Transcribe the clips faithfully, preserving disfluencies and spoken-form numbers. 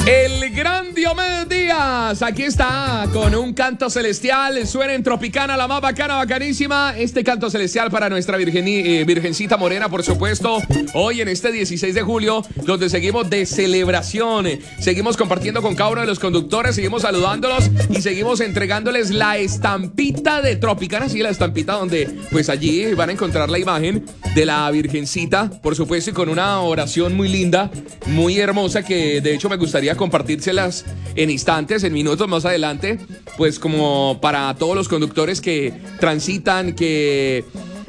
El gran Diomedes Díaz, aquí está con un canto celestial. Suena en Tropicana, la más bacana, bacanísima. Este canto celestial para nuestra virgen, eh, Virgencita Morena, por supuesto. Hoy en este dieciséis de julio, donde seguimos de celebración. Seguimos compartiendo con cada uno de los conductores, seguimos saludándolos y seguimos entregándoles la estampita de Tropicana. Sí, la estampita donde pues allí van a encontrar la imagen de la Virgencita, por supuesto, y con una oración muy linda, muy hermosa, que de hecho me gustaría compartírselas en instantes, en minutos más adelante, pues como para todos los conductores que transitan, que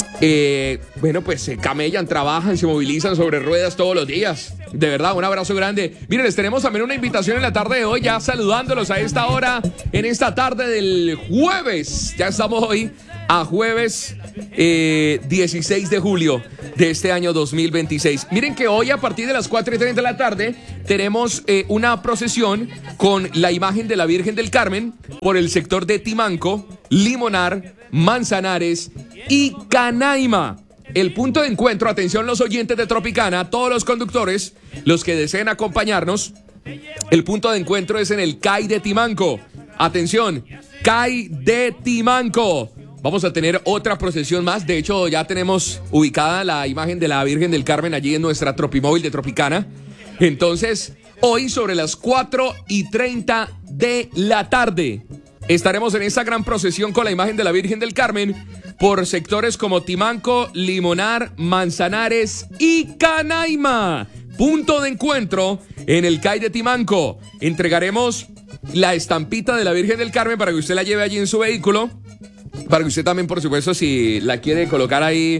eh, bueno, pues se camellan, trabajan, se movilizan sobre ruedas todos los días. De verdad, un abrazo grande. Miren, les tenemos también una invitación en la tarde de hoy, ya saludándolos a esta hora, en esta tarde del jueves. Ya estamos hoy a jueves eh, dieciséis de julio de este año dos mil veintiséis. Miren que hoy a partir de las cuatro y treinta de la tarde tenemos eh, una procesión con la imagen de la Virgen del Carmen por el sector de Timanco, Limonar, Manzanares y Canaima. El punto de encuentro, atención los oyentes de Tropicana, todos los conductores, los que deseen acompañarnos, el punto de encuentro es en el C A I de Timanco. Atención, C A I de Timanco. Vamos a tener otra procesión más. De hecho, ya tenemos ubicada la imagen de la Virgen del Carmen allí en nuestra Tropimóvil de Tropicana. Entonces, hoy sobre las cuatro y treinta de la tarde estaremos en esta gran procesión con la imagen de la Virgen del Carmen por sectores como Timanco, Limonar, Manzanares y Canaima. Punto de encuentro en el C A I de Timanco. Entregaremos la estampita de la Virgen del Carmen para que usted la lleve allí en su vehículo. Para que usted también, por supuesto, si la quiere colocar ahí,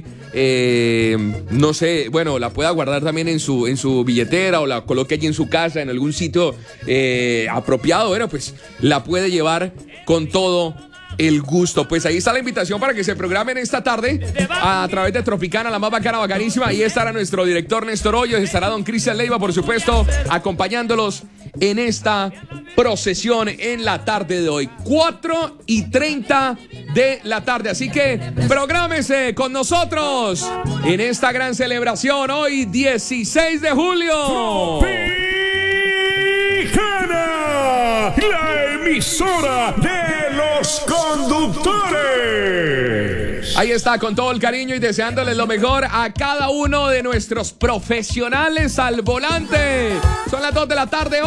eh, no sé, bueno, la pueda guardar también en su, en su billetera o la coloque allí en su casa, en algún sitio eh, apropiado, bueno, pues la puede llevar con todo el gusto. Pues ahí está la invitación para que se programen esta tarde a través de Tropicana, la más bacana, bacanísima. Ahí estará nuestro director Néstor Hoyos, estará don Cristian Leiva, por supuesto, acompañándolos en esta procesión en la tarde de hoy, cuatro y treinta de la tarde. Así que prográmese con nosotros en esta gran celebración hoy dieciséis de julio. Tropicana, la emisora de los conductores. Ahí está, con todo el cariño y deseándoles lo mejor a cada uno de nuestros profesionales al volante. Son las dos de la tarde.